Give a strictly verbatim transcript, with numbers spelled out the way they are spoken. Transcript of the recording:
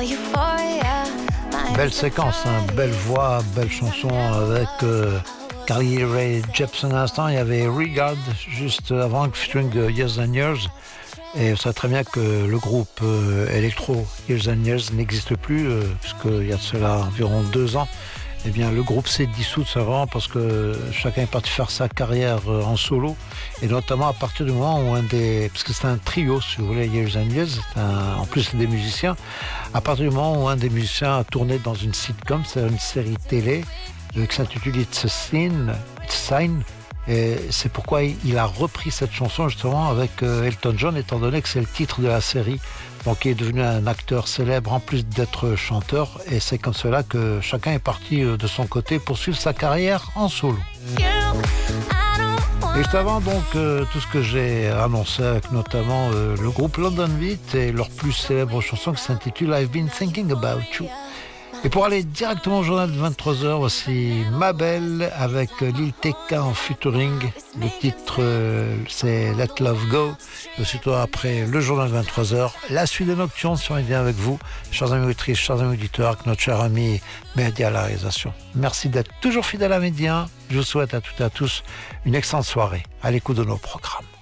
Belle séquence, hein, belle voix, belle chanson avec euh, Carly Rae Jepsen à l'instant. Il y avait Regard juste avant, featuring de Years and Years. Et on sait très bien que le groupe euh, électro Years and Years n'existe plus, euh, puisqu'il y a de cela environ deux ans. Eh bien, le groupe s'est dissous, c'est vraiment parce que chacun est parti faire sa carrière euh, en solo, et notamment à partir du moment où un des, parce que c'est un trio, si vous voulez, Years and Years, c'est un, en plus c'est des musiciens, à partir du moment où un des musiciens a tourné dans une sitcom, c'est une série télé euh, qui s'intitule It's a Sin, It's a Sign. Et c'est pourquoi il a repris cette chanson justement avec Elton John, étant donné que c'est le titre de la série. Donc il est devenu un acteur célèbre en plus d'être chanteur. Et c'est comme cela que chacun est parti de son côté pour suivre sa carrière en solo. Et juste avant donc euh, tout ce que j'ai annoncé avec notamment euh, le groupe London Beat et leur plus célèbre chanson qui s'intitule I've Been Thinking About You. Et pour aller directement au journal de vingt-trois heures, voici Ma Belle avec Lil T K en featuring. Le titre, euh, c'est Let Love Go. Et aussitôt après le journal de vingt-trois heures, la suite de Nocturne, si on est bien avec vous, chers amis auditrices, chers amis auditeurs, avec notre cher ami Mehdi à la réalisation. Merci d'être toujours fidèle à Média. Je vous souhaite à toutes et à tous une excellente soirée à l'écoute de nos programmes.